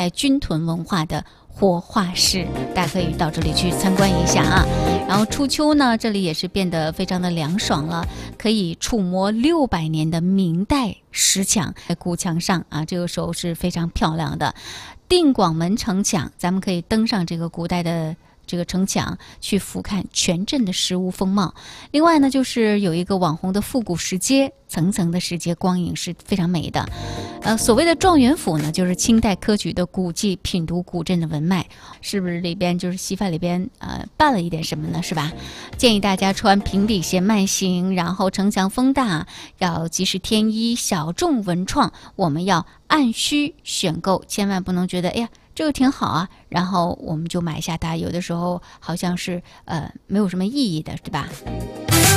代军屯文化的活化石，大家可以到这里去参观一下啊。然后初秋呢，这里也是变得非常的凉爽了，可以触摸600年的明代石墙，在古墙上啊，这个时候是非常漂亮的。定广门城墙，咱们可以登上这个古代的这个城墙，去俯瞰全镇的石屋风貌。另外呢，就是有一个网红的复古石阶，层层的石阶光影是非常美的。所谓的状元府呢，就是清代科举的古迹，品读古镇的文脉，是不是里边就是戏法里边办了一点什么呢？是吧？建议大家穿平底鞋慢行，然后城墙风大，要及时添衣，小众文创我们要按需选购，千万不能觉得哎呀这个挺好啊，然后我们就买下它，有的时候好像是没有什么意义的，对吧？